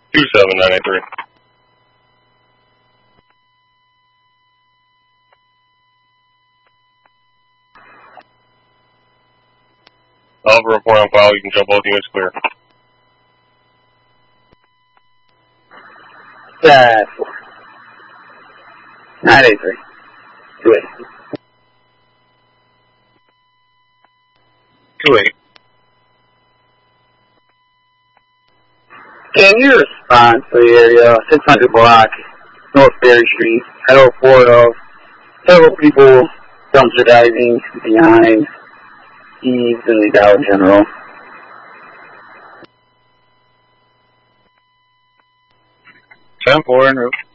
27983. I'll have a report on file. You can jump both units clear. Yeah. 983. 28. 28. Can you respond to the area 600 block, North Berry Street? I know report of several people dumpster diving behind Eves and the Dollar General. 10-4 en route.